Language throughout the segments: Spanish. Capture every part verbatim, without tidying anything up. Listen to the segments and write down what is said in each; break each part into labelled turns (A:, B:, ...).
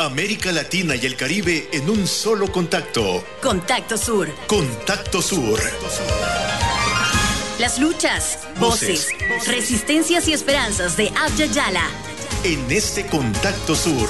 A: América Latina y el Caribe en un solo contacto.
B: Contacto Sur.
A: Contacto Sur.
B: Las luchas, voces, voces resistencias y esperanzas de Abya Yala.
A: En este Contacto Sur.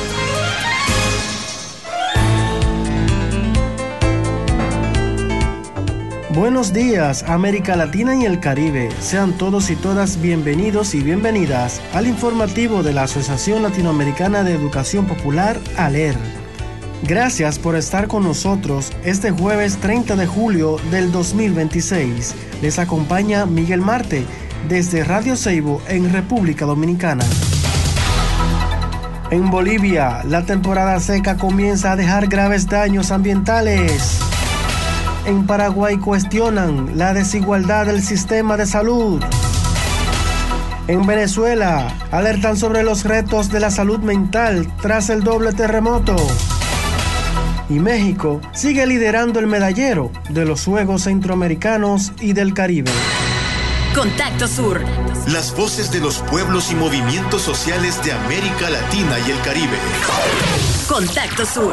C: Buenos días, América Latina y el Caribe. Sean todos y todas bienvenidos y bienvenidas al informativo de la Asociación Latinoamericana de Educación Popular, ALER. Gracias por estar con nosotros este jueves treinta de julio del dos mil veintiséis. Les acompaña Miguel Marte desde Radio Seibo en República Dominicana. En Bolivia, la temporada seca comienza a dejar graves daños ambientales. En Paraguay cuestionan la desigualdad del sistema de salud. En Venezuela alertan sobre los retos de la salud mental tras el doble terremoto. Y México sigue liderando el medallero de los Juegos Centroamericanos y del Caribe.
B: Contacto Sur.
A: Las voces de los pueblos y movimientos sociales de América Latina y el Caribe.
B: Contacto Sur.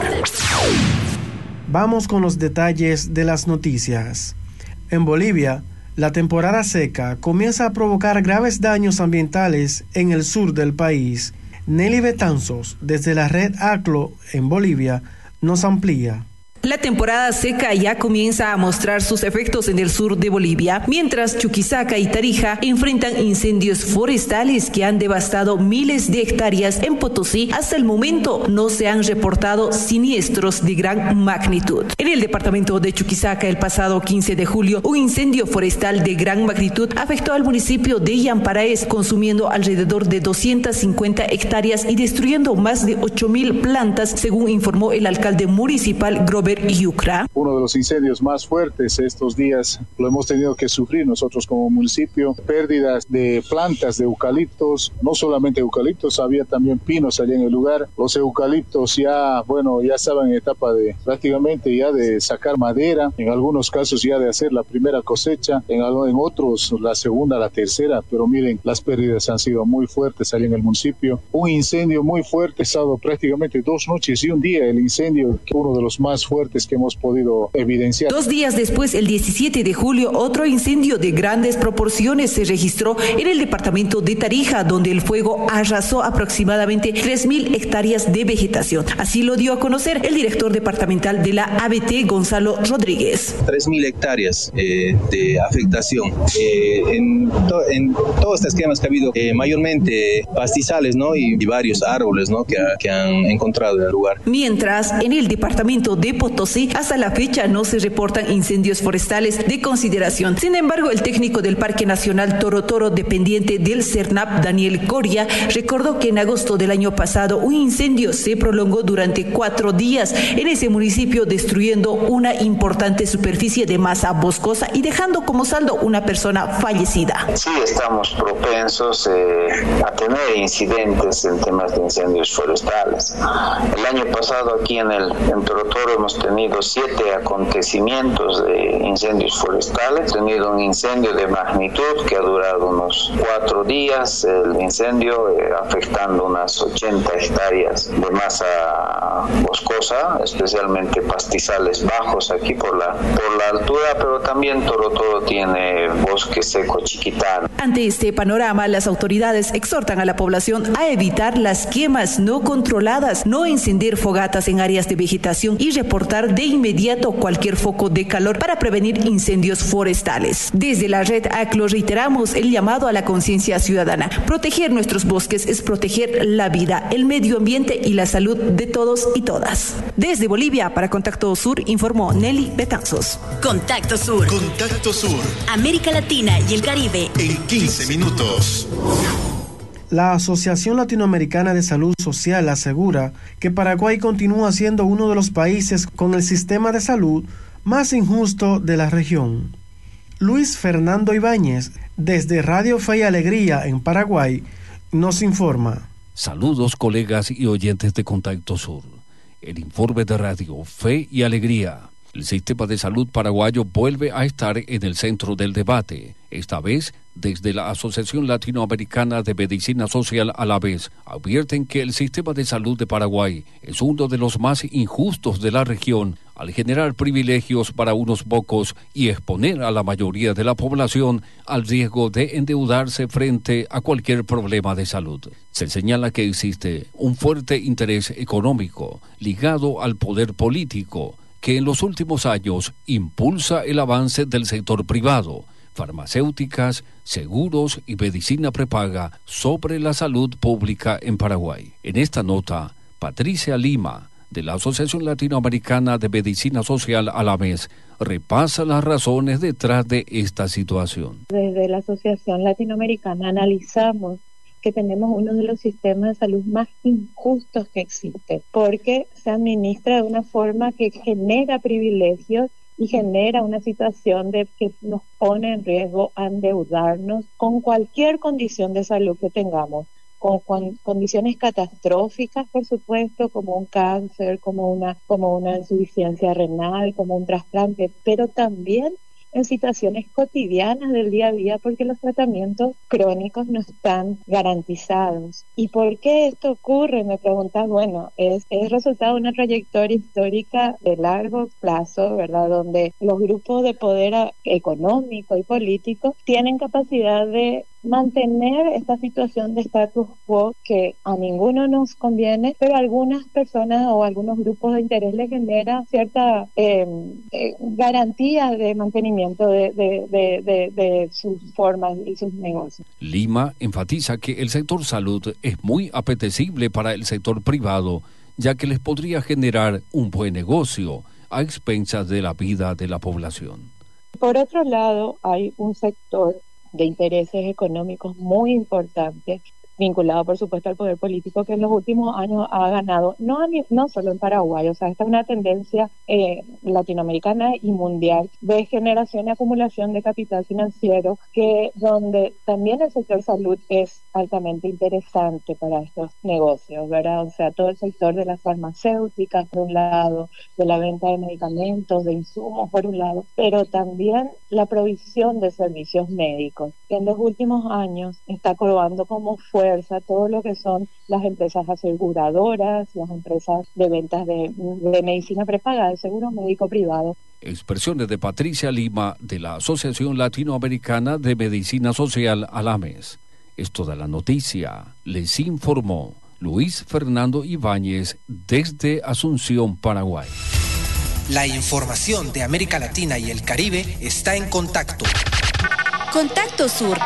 C: Vamos con los detalles de las noticias. En Bolivia, la temporada seca comienza a provocar graves daños ambientales en el sur del país. Nelly Betanzos, desde la red ACLO en Bolivia, nos amplía.
D: La temporada seca ya comienza a mostrar sus efectos en el sur de Bolivia, mientras Chuquisaca y Tarija enfrentan incendios forestales que han devastado miles de hectáreas en Potosí. Hasta el momento no se han reportado siniestros de gran magnitud. En el departamento de Chuquisaca, el pasado quince de julio, un incendio forestal de gran magnitud afectó al municipio de Yamparaes, consumiendo alrededor de doscientas cincuenta hectáreas y destruyendo más de ocho mil plantas, según informó el alcalde municipal Grover Yucra.
E: Uno de los incendios más fuertes estos días lo hemos tenido que sufrir nosotros como municipio. Pérdidas de plantas de eucaliptos, no solamente eucaliptos, había también pinos allá en el lugar. Los eucaliptos ya, bueno, ya estaban en etapa de prácticamente ya de sacar madera, en algunos casos ya de hacer la primera cosecha, en, en otros la segunda, la tercera, pero miren, las pérdidas han sido muy fuertes allá en el municipio. Un incendio muy fuerte, ha estado prácticamente dos noches y un día el incendio, uno de los más fuertes que hemos podido evidenciar.
D: Dos días después, el diecisiete de julio, otro incendio de grandes proporciones se registró en el departamento de Tarija, donde el fuego arrasó aproximadamente tres mil hectáreas de vegetación. Así lo dio a conocer el director departamental de la A B T, Gonzalo Rodríguez.
F: tres mil hectáreas eh, de afectación. Eh, en, to, en todos estos esquemas que ha habido, eh, mayormente pastizales, ¿no? Y, y varios árboles, ¿no? Que, que han encontrado en el lugar.
D: Mientras, en el departamento de Potosí, hasta la fecha no se reportan incendios forestales de consideración. Sin embargo, el técnico del Parque Nacional Toro Toro, dependiente del CERNAP, Daniel Coria, recordó que en agosto del año pasado un incendio se prolongó durante cuatro días en ese municipio, destruyendo una importante superficie de masa boscosa y dejando como saldo una persona fallecida.
G: Sí, estamos propensos eh, a tener incidentes en temas de incendios forestales. El año pasado aquí en el en Toro Toro hemos tenido siete acontecimientos de incendios forestales, tenido un incendio de magnitud que ha durado unos cuatro días, el incendio eh, afectando unas ochenta hectáreas de masa boscosa, especialmente pastizales bajos aquí por la, por la altura, pero también Toro Toro tiene bosque seco chiquitano.
D: Ante este panorama, las autoridades exhortan a la población a evitar las quemas no controladas, no encender fogatas en áreas de vegetación y reportar de inmediato cualquier foco de calor para prevenir incendios forestales. Desde la red ACLO reiteramos el llamado a la conciencia ciudadana. Proteger nuestros bosques es proteger la vida, el medio ambiente y la salud de todos y todas. Desde Bolivia, para Contacto Sur, informó Nelly Betanzos.
B: Contacto Sur.
A: Contacto Sur.
B: América Latina y el Caribe.
A: En quince minutos.
C: La Asociación Latinoamericana de Salud Social asegura que Paraguay continúa siendo uno de los países con el sistema de salud más injusto de la región. Luis Fernando Ibáñez, desde Radio Fe y Alegría en Paraguay, nos informa.
H: Saludos, colegas y oyentes de Contacto Sur. El informe de Radio Fe y Alegría. El sistema de salud paraguayo vuelve a estar en el centro del debate. Esta vez, desde la Asociación Latinoamericana de Medicina Social a la vez, advierten que el sistema de salud de Paraguay es uno de los más injustos de la región al generar privilegios para unos pocos y exponer a la mayoría de la población al riesgo de endeudarse frente a cualquier problema de salud. Se señala que existe un fuerte interés económico ligado al poder político que en los últimos años impulsa el avance del sector privado, farmacéuticas, seguros y medicina prepaga sobre la salud pública en Paraguay. En esta nota, Patricia Lima, de la Asociación Latinoamericana de Medicina Social a la vez, repasa las razones detrás de esta situación.
I: Desde la Asociación Latinoamericana analizamos que tenemos uno de los sistemas de salud más injustos que existe, porque se administra de una forma que genera privilegios y genera una situación de que nos pone en riesgo a endeudarnos con cualquier condición de salud que tengamos, con, con condiciones catastróficas, por supuesto, como un cáncer, como una, como una insuficiencia renal, como un trasplante, pero también en situaciones cotidianas del día a día, porque los tratamientos crónicos no están garantizados. ¿Y por qué esto ocurre? Me preguntas, bueno, es, es resultado de una trayectoria histórica de largo plazo, ¿verdad? Donde los grupos de poder económico y político tienen capacidad de mantener esta situación de status quo que a ninguno nos conviene, pero a algunas personas o algunos grupos de interés les genera cierta eh, eh, garantía de mantenimiento de, de, de, de, de sus formas y sus negocios.
H: Lima enfatiza que el sector salud es muy apetecible para el sector privado, ya que les podría generar un buen negocio a expensas de la vida de la población.
I: Por otro lado, hay un sector de intereses económicos muy importantes, vinculado por supuesto al poder político, que en los últimos años ha ganado, no, a, no solo en Paraguay, o sea, esta es una tendencia eh, latinoamericana y mundial de generación y acumulación de capital financiero, que donde también el sector salud es altamente interesante para estos negocios, ¿verdad? O sea, todo el sector de las farmacéuticas, por un lado, de la venta de medicamentos, de insumos, por un lado, pero también la provisión de servicios médicos, que en los últimos años está cobrando como fuerza todo lo que son las empresas aseguradoras, las empresas de ventas de, de medicina prepagada, de seguro médico privado.
H: Expresiones de Patricia Lima, de la Asociación Latinoamericana de Medicina Social a la vez. Esto de la noticia, les informó Luis Fernando Ibáñez desde Asunción, Paraguay.
J: La información de América Latina y el Caribe está en Contacto.
B: Contacto Sur.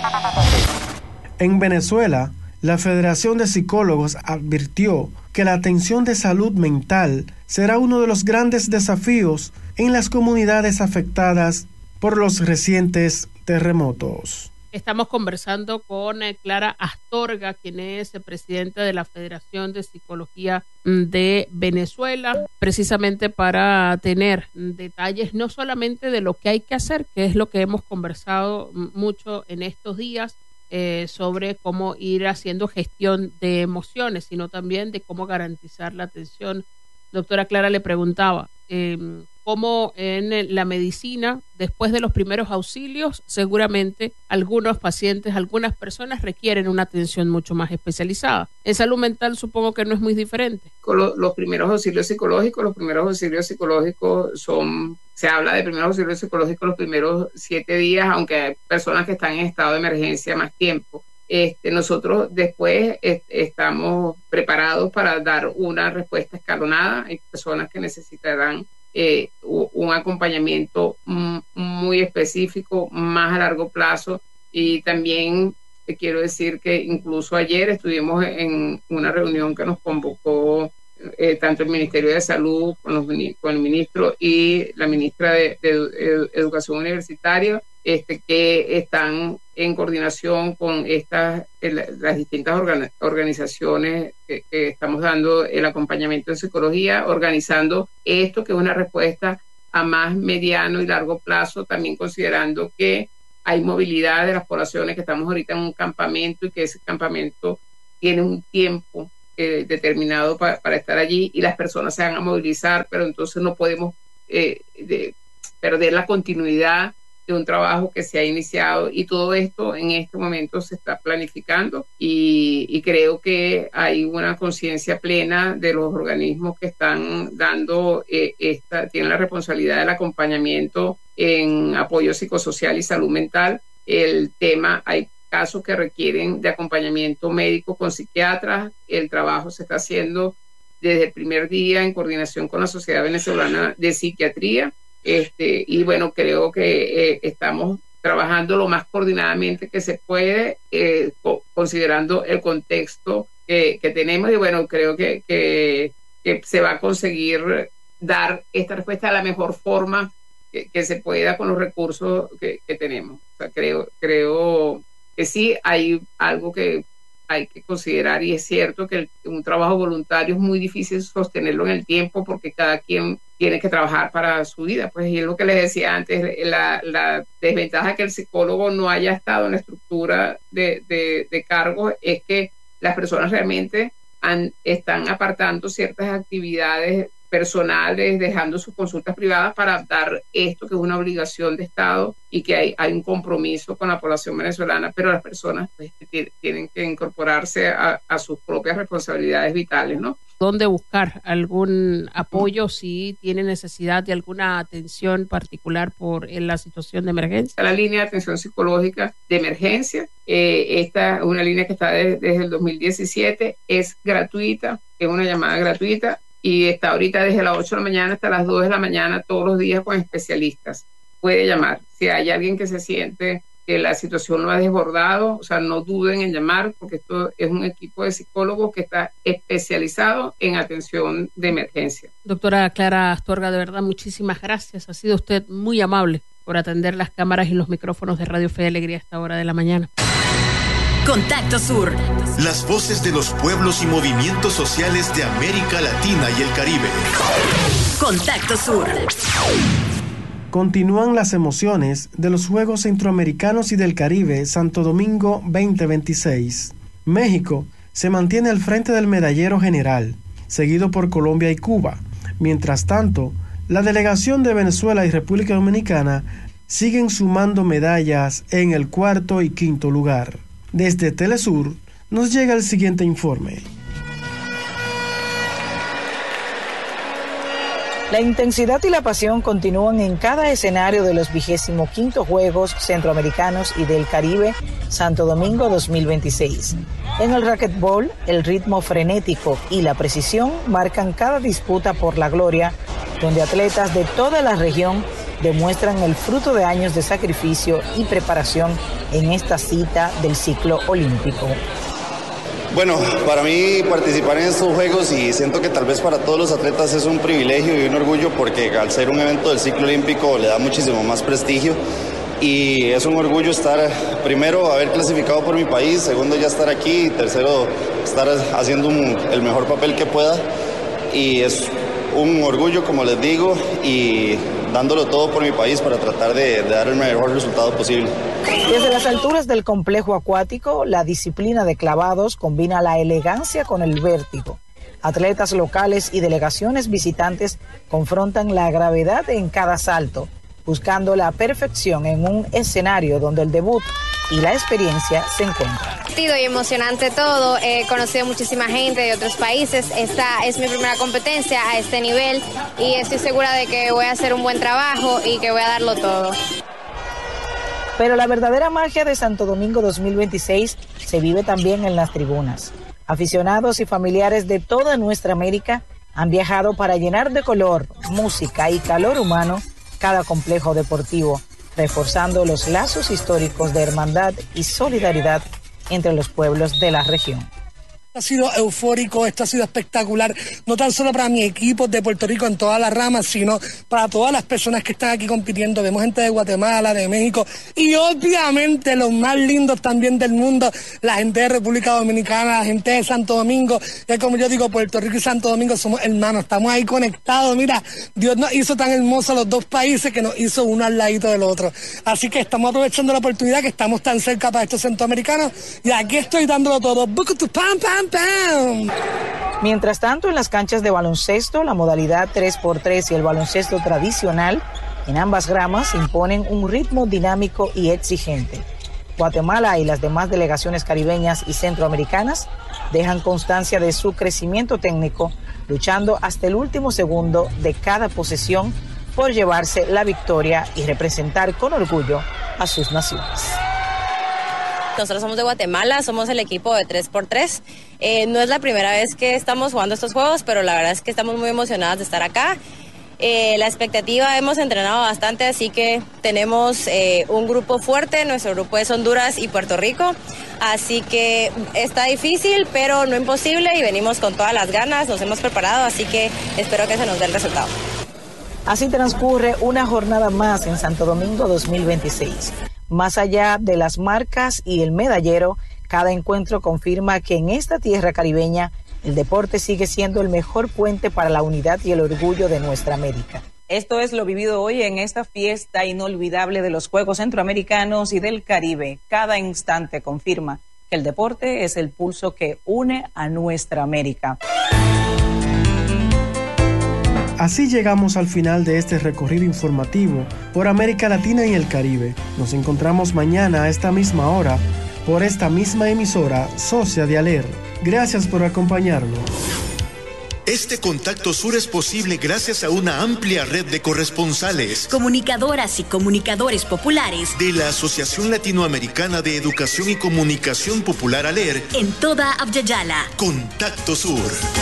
C: En Venezuela, la Federación de Psicólogos advirtió que la atención de salud mental será uno de los grandes desafíos en las comunidades afectadas por los recientes terremotos.
K: Estamos conversando con eh, Clara Astorga, quien es eh, presidenta de la Federación de Psicología de Venezuela, precisamente para tener detalles no solamente de lo que hay que hacer, que es lo que hemos conversado mucho en estos días, eh, sobre cómo ir haciendo gestión de emociones, sino también de cómo garantizar la atención. Doctora Clara le preguntaba, eh, cómo en la medicina, después de los primeros auxilios, seguramente algunos pacientes, algunas personas requieren una atención mucho más especializada. En salud mental supongo que no es muy diferente.
L: Con lo, los primeros auxilios psicológicos, los primeros auxilios psicológicos son, se habla de primeros auxilios psicológicos los primeros siete días, aunque hay personas que están en estado de emergencia más tiempo. Este, nosotros después est- estamos preparados para dar una respuesta escalonada. Hay personas que necesitarán eh, un acompañamiento m- muy específico, más a largo plazo, y también eh, quiero decir que incluso ayer estuvimos en una reunión que nos convocó eh, tanto el Ministerio de Salud con, los, con el ministro y la ministra de, de Edu- Educación Universitaria, Este, que están en coordinación con estas, las distintas organ, organizaciones que, que estamos dando el acompañamiento en psicología, organizando esto que es una respuesta a más mediano y largo plazo, también considerando que hay movilidad de las poblaciones, que estamos ahorita en un campamento y que ese campamento tiene un tiempo eh, determinado para, para estar allí y las personas se van a movilizar, pero entonces no podemos eh, de perder la continuidad de un trabajo que se ha iniciado, y todo esto en este momento se está planificando, y, y creo que hay una conciencia plena de los organismos que están dando eh, esta, tienen la responsabilidad del acompañamiento en apoyo psicosocial y salud mental. El tema, hay casos que requieren de acompañamiento médico con psiquiatras. El trabajo se está haciendo desde el primer día en coordinación con la Sociedad Venezolana de Psiquiatría. Este, y bueno, creo que eh, estamos trabajando lo más coordinadamente que se puede, eh, co- considerando el contexto que, que tenemos, y bueno, creo que, que, que se va a conseguir dar esta respuesta de la mejor forma que, que se pueda con los recursos que, que tenemos. O sea, creo, creo que sí hay algo que hay que considerar, y es cierto que el, un trabajo voluntario es muy difícil sostenerlo en el tiempo, porque cada quien tiene que trabajar para su vida, pues, y es lo que les decía antes, la, la desventaja que el psicólogo no haya estado en la estructura de, de, de cargos es que las personas realmente han, están apartando ciertas actividades personales, dejando sus consultas privadas para dar esto, que es una obligación de Estado, y que hay, hay un compromiso con la población venezolana, pero las personas pues, t- tienen que incorporarse a, a sus propias responsabilidades vitales, ¿no?
K: ¿Dónde buscar algún apoyo si tiene necesidad de alguna atención particular por en la situación de emergencia?
L: La línea de atención psicológica de emergencia, eh, esta es una línea que está de, desde el dos mil diecisiete, es gratuita, es una llamada gratuita, y está ahorita desde las ocho de la mañana hasta las dos de la mañana todos los días con especialistas. Puede llamar. Si hay alguien que se siente que la situación lo ha desbordado, o sea, no duden en llamar, porque esto es un equipo de psicólogos que está especializado en atención de emergencia.
K: Doctora Clara Astorga, de verdad, muchísimas gracias. Ha sido usted muy amable por atender las cámaras y los micrófonos de Radio Fe y Alegría a esta hora de la mañana.
B: Contacto Sur.
A: Las voces de los pueblos y movimientos sociales de América Latina y el Caribe.
B: Contacto Sur.
C: Continúan las emociones de los Juegos Centroamericanos y del Caribe Santo Domingo veinte veintiséis. México se mantiene al frente del medallero general, seguido por Colombia y Cuba. Mientras tanto, la delegación de Venezuela y República Dominicana siguen sumando medallas en el cuarto y quinto lugar. Desde Telesur nos llega el siguiente informe.
M: La intensidad y la pasión continúan en cada escenario de los vigésimo quinto Juegos Centroamericanos y del Caribe Santo Domingo dos mil veintiséis. En el racquetball, el ritmo frenético y la precisión marcan cada disputa por la gloria, donde atletas de toda la región demuestran el fruto de años de sacrificio y preparación en esta cita del ciclo olímpico.
N: Bueno, para mí participar en estos Juegos, y siento que tal vez para todos los atletas es un privilegio y un orgullo, porque al ser un evento del ciclo olímpico le da muchísimo más prestigio, y es un orgullo estar, primero, haber clasificado por mi país, segundo, ya estar aquí, y tercero, estar haciendo un, el mejor papel que pueda, y es un orgullo, como les digo, y dándolo todo por mi país para tratar de, de dar el mejor resultado posible.
M: Desde las alturas del complejo acuático, la disciplina de clavados combina la elegancia con el vértigo. Atletas locales y delegaciones visitantes confrontan la gravedad en cada salto, buscando la perfección en un escenario donde el debut y la experiencia se encuentran.
O: Divertido y emocionante todo, he conocido muchísima gente de otros países, esta es mi primera competencia a este nivel y estoy segura de que voy a hacer un buen trabajo y que voy a darlo todo.
M: Pero la verdadera magia de Santo Domingo dos mil veintiséis se vive también en las tribunas. Aficionados y familiares de toda nuestra América han viajado para llenar de color, música y calor humano cada complejo deportivo, reforzando los lazos históricos de hermandad y solidaridad entre los pueblos de la región.
P: Ha sido eufórico, esto ha sido espectacular, no tan solo para mi equipo de Puerto Rico en todas las ramas, sino para todas las personas que están aquí compitiendo. Vemos gente de Guatemala, de México y obviamente los más lindos también del mundo, la gente de República Dominicana, la gente de Santo Domingo, que como yo digo, Puerto Rico y Santo Domingo somos hermanos, estamos ahí conectados. Mira, Dios nos hizo tan hermosos los dos países que nos hizo uno al ladito del otro. Así que estamos aprovechando la oportunidad que estamos tan cerca para estos centroamericanos y aquí estoy dándolo todo. Pam, pam, pam.
M: Mientras tanto, en las canchas de baloncesto, la modalidad tres por tres y el baloncesto tradicional, en ambas ramas imponen un ritmo dinámico y exigente. Guatemala y las demás delegaciones caribeñas y centroamericanas dejan constancia de su crecimiento técnico, luchando hasta el último segundo de cada posesión por llevarse la victoria y representar con orgullo a sus naciones.
Q: Nosotros somos de Guatemala, somos el equipo de tres por tres. Eh, no es la primera vez que estamos jugando estos juegos, pero la verdad es que estamos muy emocionadas de estar acá. Eh, la expectativa, hemos entrenado bastante, así que tenemos eh, un grupo fuerte. Nuestro grupo es Honduras y Puerto Rico, así que está difícil, pero no imposible, y venimos con todas las ganas, nos hemos preparado, así que espero que se nos dé el resultado.
M: Así transcurre una jornada más en Santo Domingo dos mil veintiséis. Más allá de las marcas y el medallero, cada encuentro confirma que en esta tierra caribeña el deporte sigue siendo el mejor puente para la unidad y el orgullo de nuestra América.
R: Esto es lo vivido hoy en esta fiesta inolvidable de los Juegos Centroamericanos y del Caribe. Cada instante confirma que el deporte es el pulso que une a nuestra América.
C: Así llegamos al final de este recorrido informativo por América Latina y el Caribe. Nos encontramos mañana a esta misma hora por esta misma emisora, socia de ALER. Gracias por acompañarnos.
A: Este Contacto Sur es posible gracias a una amplia red de corresponsales,
B: comunicadoras y comunicadores populares
A: de la Asociación Latinoamericana de Educación y Comunicación Popular ALER
B: en toda Abya-Yala.
A: Contacto Sur.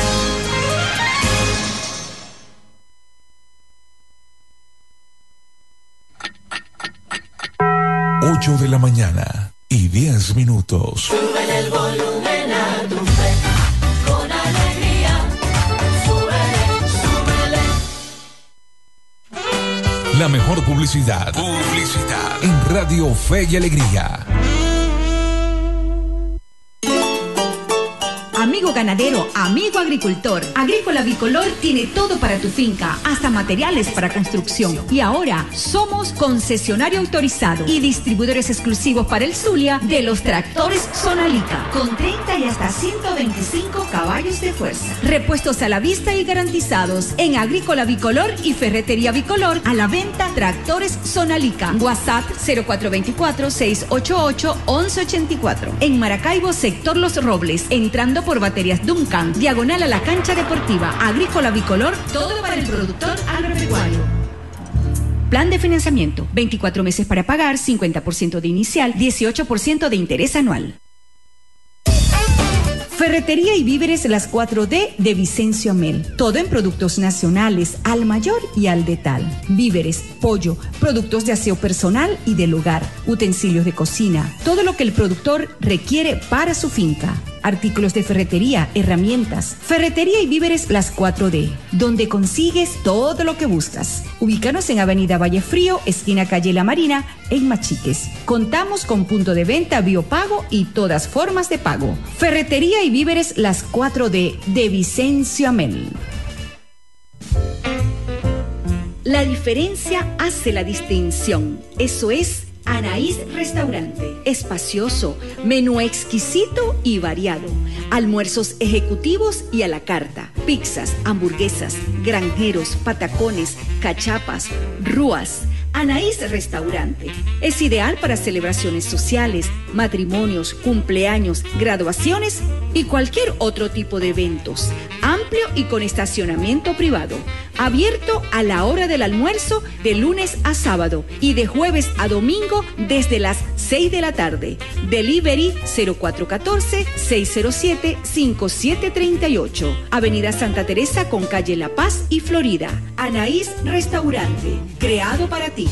S: ocho de la mañana y diez minutos.
T: Sube el volumen a tu fe, con alegría. Súbele, súbele.
S: La mejor publicidad. Publicidad. En Radio Fe y Alegría.
U: Amigo ganadero, amigo agricultor, Agrícola Bicolor tiene todo para tu finca, hasta materiales para construcción. Y ahora somos concesionario autorizado y distribuidores exclusivos para el Zulia de los tractores Sonalica, con treinta y hasta ciento veinticinco caballos de fuerza. Repuestos a la vista y garantizados en Agrícola Bicolor y Ferretería Bicolor, a la venta tractores Sonalica. WhatsApp cero cuatro dos cuatro, seis ocho ocho, once ochenta y cuatro. En Maracaibo, sector Los Robles, entrando por Baterías Duncan, diagonal a la cancha deportiva. Agrícola Bicolor, todo para el productor agropecuario. Plan de financiamiento, veinticuatro meses para pagar, cincuenta por ciento de inicial, dieciocho por ciento de interés anual. Ferretería y víveres Las cuatro D de Vicencio Amel. Todo en productos nacionales, al mayor y al detal. Víveres, pollo, productos de aseo personal y del hogar, utensilios de cocina, todo lo que el productor requiere para su finca. Artículos de ferretería, herramientas. Ferretería y víveres Las cuatro D, donde consigues todo lo que buscas. Ubícanos en Avenida Valle Frío, esquina Calle La Marina, en Machiques. Contamos con punto de venta biopago y todas formas de pago. Ferretería y víveres Las cuatro D de Vicencio Amel. La diferencia hace la distinción. Eso es Anaís Restaurante. Espacioso, menú exquisito y variado. Almuerzos ejecutivos y a la carta. Pizzas, hamburguesas, granjeros, patacones, cachapas, rúas. Anaís Restaurante es ideal para celebraciones sociales, matrimonios, cumpleaños, graduaciones y cualquier otro tipo de eventos. Amplio y con estacionamiento privado. Abierto a la hora del almuerzo de lunes a sábado y de jueves a domingo desde las seis de la tarde. Delivery cero cuatro uno cuatro, seis cero siete, cinco siete tres ocho. Avenida Santa Teresa con calle La Paz y Florida. Anaís Restaurante, creado para ti.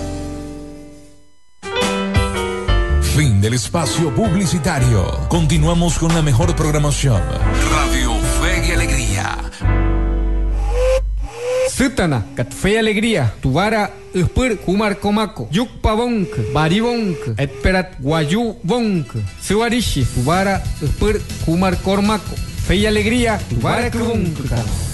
S: Fin del espacio publicitario. Continuamos con la mejor programación. Radio Fe y Alegría.
V: Sutana, kat Fe y Alegría, Tuvara, Uspur, Kumar Komako, Yuk Pavonk, Baribonk, Etperat Guayu Bonk, Suarishi, Tuvara, Uspur, Kumar Kormako, Fe y Alegría, Tuvara Kubonk.